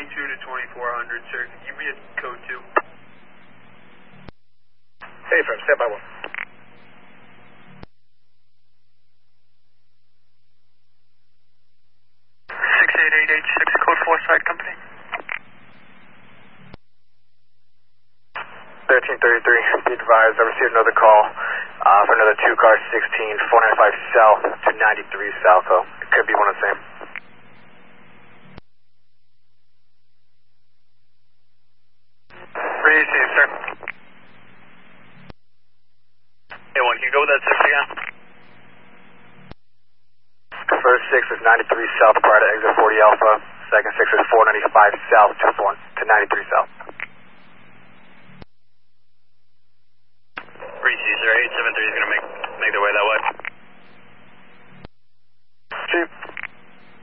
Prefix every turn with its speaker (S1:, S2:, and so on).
S1: to 2400, sir. Can you read code 2?
S2: Hey, firm, stand by 1.
S1: 68886, code 4, side company.
S2: 1333, be advised, I received another call for another 2 car 16, 495 south to 93 south, though. It could be one of the same.
S1: Receive, sir. Hey, one, can you go with that 6 again?
S2: First 6 is 93 south prior to exit 40 alpha. Second 6 is 495 south to 93 south.
S1: Receive, sir. 873 is going to make their way that way.